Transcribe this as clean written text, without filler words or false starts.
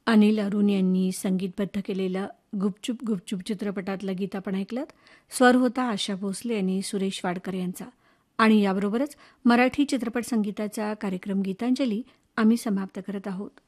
अनिल अरुण यांनी संगीतबद्ध केलेलं गुपचूप गुपचूप चित्रपटातलं गीत आपण ऐकलं. स्वर होता आशा भोसले आणि सुरेश वाडकर यांचा. आणि याबरोबरच मराठी चित्रपट संगीताचा कार्यक्रम गीतांजली आम्ही समाप्त करत आहोत.